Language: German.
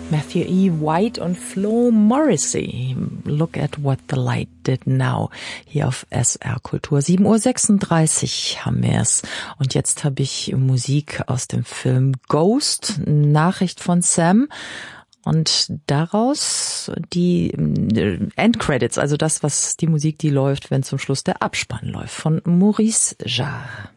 Matthew E. White und Flo Morrissey. Look at what the light did now. Hier auf SR Kultur. 7:36 Uhr haben wir es. Und jetzt habe ich Musik aus dem Film Ghost, Nachricht von Sam. Und daraus die Endcredits, also das, was die Musik, die läuft, wenn zum Schluss der Abspann läuft, von Maurice Jarre.